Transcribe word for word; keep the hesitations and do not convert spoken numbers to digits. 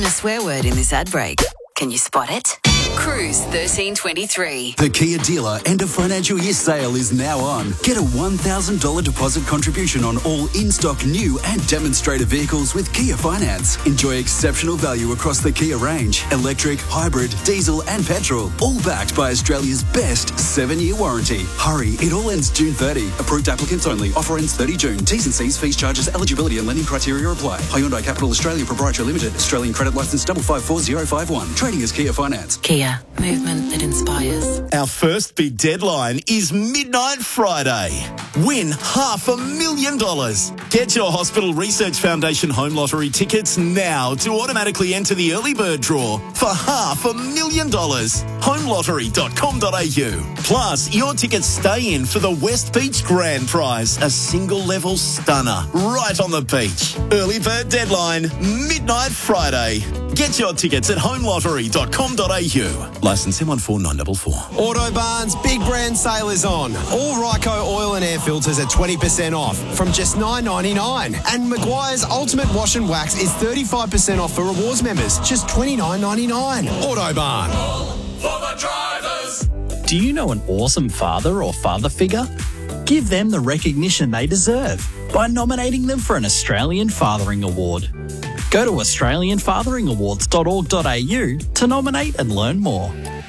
A swear word in this ad break. Can you spot it? Cruise thirteen twenty-three. The Kia dealer end of financial year sale is now on. Get a one thousand dollars deposit contribution on all in-stock new and demonstrator vehicles with Kia Finance. Enjoy exceptional value across the Kia range. Electric, hybrid, diesel and petrol. All backed by Australia's best seven-year warranty. Hurry, it all ends June thirtieth. Approved applicants only. Offer ends thirtieth June. T's and C's, fees, charges, eligibility and lending criteria apply. Hyundai Capital Australia Proprietary Limited. Australian credit licence five five four zero five one. Trading as Kia Finance. Kia. Movement that inspires. Our first big deadline is Midnight Friday. Win half a million dollars. Get your Hospital Research Foundation Home Lottery tickets now to automatically enter the early bird draw for half a million dollars. home lottery dot com dot a u. Plus, your tickets stay in for the West Beach Grand Prize, a single-level stunner right on the beach. Early bird deadline, Midnight Friday. Get your tickets at home lottery dot com dot a u. Licence M one four nine four four. Autobarn's big brand sale is on. All Ryco oil and air filters are twenty percent off from just nine ninety-nine. And Maguire's Ultimate Wash and Wax is thirty-five percent off for rewards members, just twenty-nine ninety-nine. Autobarn. For the drivers. Do you know an awesome father or father figure? Give them the recognition they deserve by nominating them for an Australian Fathering Award. Go to australian fathering awards dot org dot a u to nominate and learn more.